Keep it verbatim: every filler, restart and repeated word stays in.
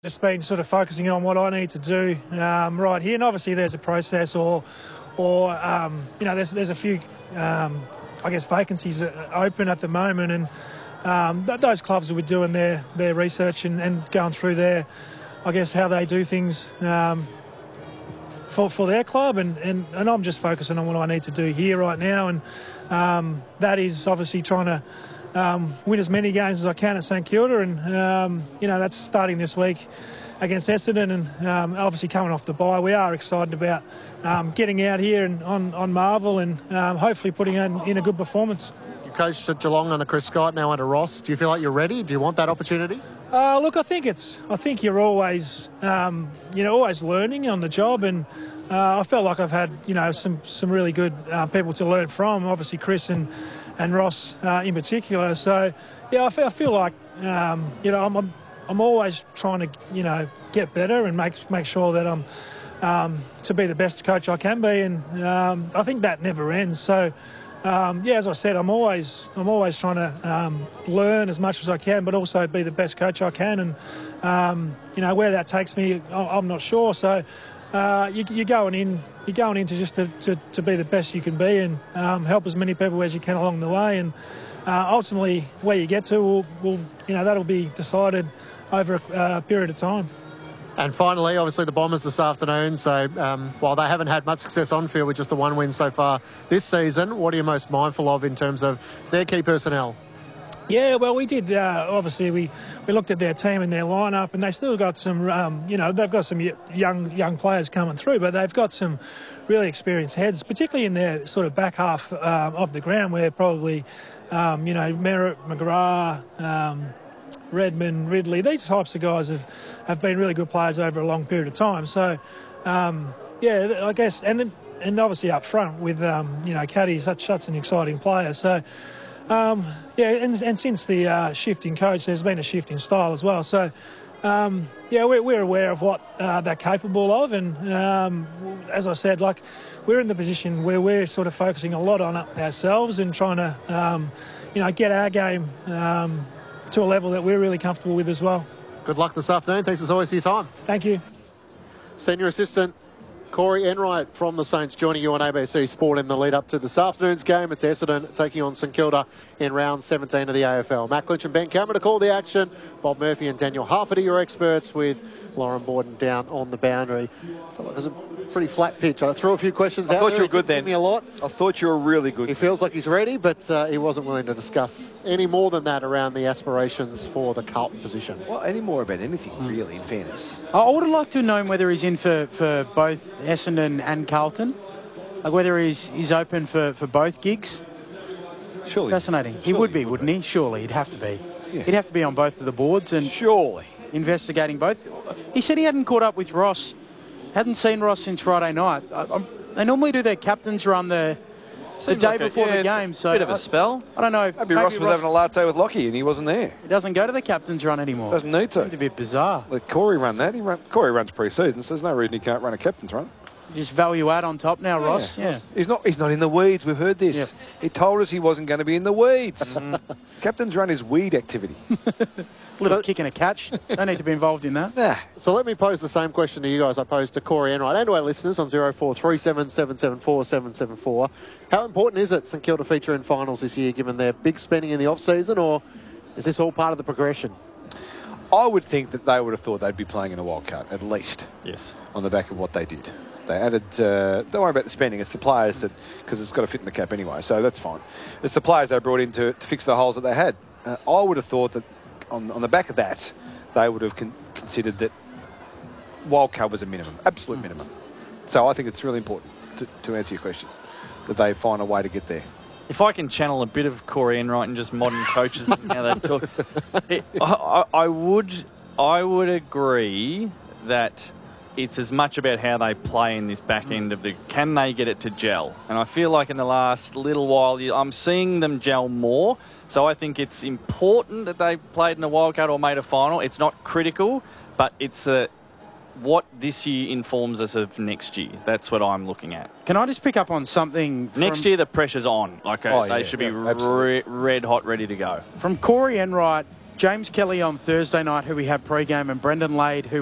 Just been sort of focusing on what I need to do um, right here, and obviously there's a process, or, or um, you know, there's there's a few, um, I guess, vacancies open at the moment, and um, th- those clubs will be doing their their research and, and going through their, I guess, how they do things um, for for their club, and, and and I'm just focusing on what I need to do here right now, and um, that is obviously trying to. Um, win as many games as I can at St Kilda, and um, you know, that's starting this week against Essendon, and um, obviously coming off the bye, we are excited about um, getting out here and on, on Marvel, and um, hopefully putting in, in a good performance. You coached at Geelong under Chris Scott, now under Ross. Do you feel like you're ready? Do you want that opportunity? Uh, look, I think it's. I think you're always, um, you know, always learning on the job, and uh, I felt like I've had, you know, some some really good uh, people to learn from. Obviously, Chris and. and Ross uh, in particular. So, yeah, I feel, I feel like, um, you know, I'm, I'm I'm always trying to, you know, get better and make make sure that I'm um, to be the best coach I can be, and um, I think that never ends. So, um, yeah, as I said, I'm always I'm always trying to um, learn as much as I can, but also be the best coach I can. And um, you know, where that takes me, I'm not sure. So. Uh, you, you're going in. You're going into just to, to, to be the best you can be, and um, help as many people as you can along the way. And uh, ultimately, where you get to, will, will you know, that'll be decided over a uh, period of time. And finally, obviously, the Bombers this afternoon. So um, while they haven't had much success on field with just the one win so far this season, what are you most mindful of in terms of their key personnel? Yeah, well, we did. Uh, obviously, we, we looked at their team and their lineup, and they still got some. Um, you know, they've got some young young players coming through, but they've got some really experienced heads, particularly in their sort of back half um, of the ground, where probably, um, you know, Merritt, McGrath, um, Redmond, Ridley, these types of guys have, have been really good players over a long period of time. So, um, yeah, I guess, and and obviously up front with um, you know, Caddy, such such an exciting player. So. Um, yeah, and, and since the uh, shift in coach, there's been a shift in style as well. So, um, yeah, we're, we're aware of what uh, they're capable of. And um, as I said, like, we're in the position where we're sort of focusing a lot on ourselves and trying to, um, you know, get our game um, to a level that we're really comfortable with as well. Good luck this afternoon. Thanks as always for your time. Thank you. Senior Assistant Corey Enright from the Saints joining you on A B C Sport in the lead up to this afternoon's game. It's Essendon taking on St Kilda in round seventeen of the A F L. Matt Clinch and Ben Cameron to call the action. Bob Murphy and Daniel Harford, your experts, with Lauren Borden down on the boundary. I felt like it was a pretty flat pitch. I threw a few questions I out thought there. you were good then. Give me a lot. I thought you were really good. He feels like he's ready, but uh, he wasn't willing to discuss any more than that around the aspirations for the Carlton position. Well, any more about anything, mm. really, in fairness. I would have liked to know whether he's in for, for both Essendon and Carlton. Like whether he's, he's open for, for both gigs. Surely. Fascinating. Surely he would be, he would wouldn't he? Surely, he'd have to be. Yeah. He'd have to be on both of the boards and surely investigating both. He said he hadn't caught up with Ross. Hadn't seen Ross since Friday night. I, I'm, they normally do their captain's run the, the day like before a, yeah, the game. So a bit of a I, spell. I don't know. If maybe, maybe Ross was Ross, having a latte with Lockie and he wasn't there. He doesn't go to the captain's run anymore. Doesn't need to. It's a bit bizarre. Let Corey run that. He run, Corey runs pre-season, so there's no reason he can't run a captain's run. Just value add on top now, yeah. Ross. Yeah. He's not He's not in the weeds. We've heard this. Yep. He told us he wasn't going to be in the weeds. Mm. Captain's run is weed activity. A little kick and a catch. Don't need to be involved in that. Nah. So let me pose the same question to you guys I posed to Corey Enright and to our listeners on zero four three seven, seven seven four, seven seven four. How important is it St Kilda feature in finals this year, given their big spending in the off-season, or is this all part of the progression? I would think that they would have thought they'd be playing in a wild card, at least. Yes. On the back of what they did. They added, uh, don't worry about the spending, it's the players that, because it's got to fit in the cap anyway, so that's fine. It's the players they brought in to, to fix the holes that they had. Uh, I would have thought that on, on the back of that, they would have con- considered that wild card was a minimum, absolute mm. minimum. So I think it's really important, to, to answer your question, that they find a way to get there. If I can channel a bit of Corey Enright and just modern coaches and how they talk, it, I, I would, I would agree that it's as much about how they play in this back end of the... Can they get it to gel? And I feel like in the last little while, I'm seeing them gel more. So I think it's important that they played in a wildcard or made a final. It's not critical, but it's a, what this year informs us of next year. That's what I'm looking at. Can I just pick up on something? From... Next year, the pressure's on. Like, oh, they yeah, should be yeah, re- red hot, ready to go. From Corey Enright James Kelly on Thursday night, who we had pre-game, and Brendan Lade, who